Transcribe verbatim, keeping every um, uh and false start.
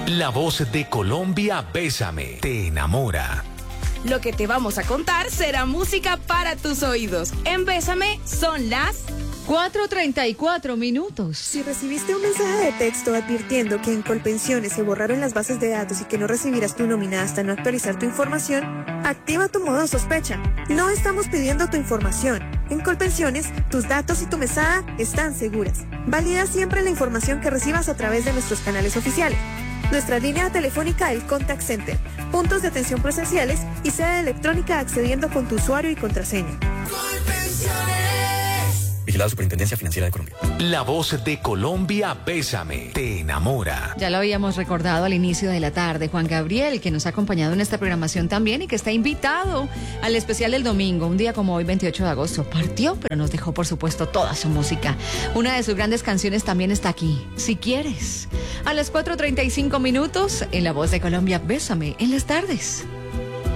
La voz de Colombia, Bésame, te enamora. Lo que te vamos a contar será música para tus oídos. En Bésame son las cuatro treinta y cuatro minutos. Si recibiste un mensaje de texto advirtiendo que en Colpensiones se borraron las bases de datos y que no recibirás tu nómina hasta no actualizar tu información, activa tu modo sospecha. No estamos pidiendo tu información. En Colpensiones, tus datos y tu mesada están seguras. Valida siempre la información que recibas a través de nuestros canales oficiales. Nuestra línea telefónica, el Contact Center, puntos de atención presenciales y sede electrónica accediendo con tu usuario y contraseña. Vigilada Superintendencia Financiera de Colombia. La voz de Colombia, Bésame, te enamora. Ya lo habíamos recordado al inicio de la tarde, Juan Gabriel, que nos ha acompañado en esta programación también y que está invitado al especial del domingo, un día como hoy, veintiocho de agosto. Partió, pero nos dejó, por supuesto, toda su música. Una de sus grandes canciones también está aquí, Si Quieres. A las cuatro treinta y cinco minutos, en La Voz de Colombia, Bésame, en las tardes.